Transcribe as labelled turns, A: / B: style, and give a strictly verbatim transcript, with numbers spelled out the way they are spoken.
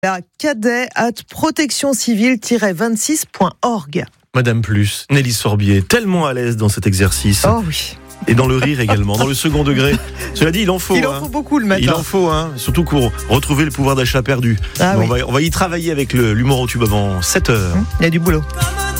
A: La cadet at protection civile tiret vingt-six point org.
B: Madame Plus, Nelly Sorbier, tellement à l'aise dans cet exercice.
A: Oh oui.
B: Et dans le rire également, dans le second degré. Cela dit, il en faut.
A: Il en
B: hein.
A: faut beaucoup le matin.
B: Il en faut, hein. Surtout pour retrouver le pouvoir d'achat perdu.
A: Ah
B: on,
A: oui.
B: va, on va y travailler avec le, l'humour au tube avant sept heures.
A: Il y a du boulot.